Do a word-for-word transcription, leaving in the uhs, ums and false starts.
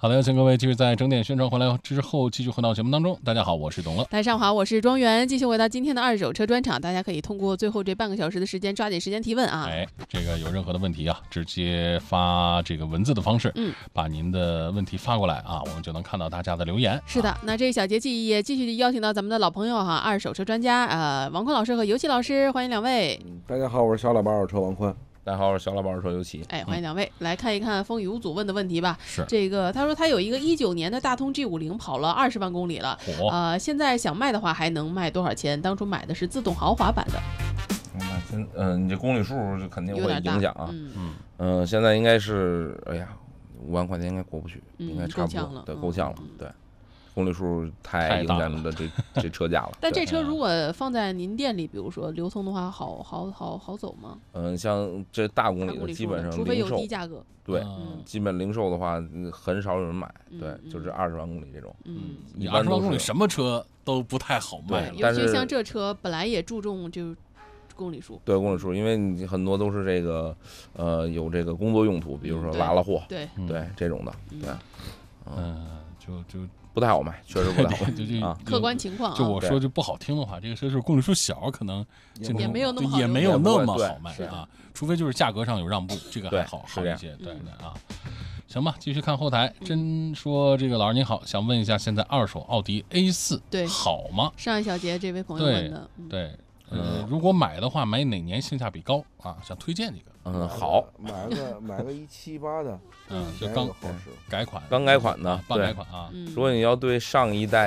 好的，有请各位继续在整点宣传回来之后继续回到节目当中。大家好，我是董乐。 大家上午好，我是庄园，继续回到今天的二手车专场。大家可以通过最后这半个小时的时间抓紧时间提问啊。 哎，这个有任何的问题啊，直接发这个文字的方式， 嗯， 把您的问题发过来啊，我们就能看到大家的留言。 是的， 啊、 那这一小节气也继续邀请到咱们的老朋友哈，二手车专家呃王坤老师和尤其老师，欢迎两位。 嗯、大家好，我是小喇叭二手车王坤。 大家好，我是小老板二手车尤其。 哎，欢迎两位、嗯、来看一看风雨无阻问的问题吧。 是这个，他说他有一个一九年的大通 G 五零，跑了二十万公里了，呃，现在想卖的话还能卖多少钱？当初买的是自动豪华版的。 那真嗯、呃，你这公里数就肯定会影响啊。 嗯嗯、呃，现在应该是，哎呀，五万块钱应该过不去， 嗯、 应该差不多， 了对，够呛了， 嗯、 对。公里数太影响了这这车价了。 但这车如果放在您店里，比如说流通的话，好好好好走吗？ 嗯，像这大公里的基本上除非有低价格， 对， 嗯、 基本零售的话很少有人买，对， 嗯、 就是二十万公里这种。 嗯， 你二十万公里什么车都不太好卖， 尤其像这车本来也注重就公里数， 对公里数，因为你很多都是这个呃有这个工作用途，比如说拉拉货， 对对这种的，对， 嗯，就就。 不太好卖，确实不太好卖。 就就啊， 客观情况、啊， 就我说就不好听的话，这个车就是公里数小，可能也没有那么好， 也没有那么好卖啊。除非就是价格上有让步，这个还好好一些。对对啊，行吧，继续看后台。真说这个老师您好，想问一下，现在二手奥迪 A 四 对好吗？ 上一小节这位朋友问的， 对。呃，如果买的话，买哪年性价比高啊？想推荐几个。 嗯，好， 买个买个一七八的， 嗯，就刚好使， 改款， 刚改款的， 半改款啊。 如果你要对上一代